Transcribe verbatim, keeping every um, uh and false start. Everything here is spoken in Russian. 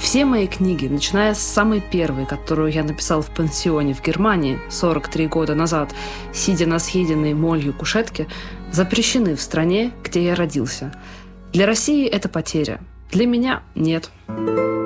Все мои книги, начиная с самой первой, которую я написал в пансионе в Германии сорок три года назад, сидя на съеденной молью кушетке, запрещены в стране, где я родился. Для России это потеря. Для меня нет.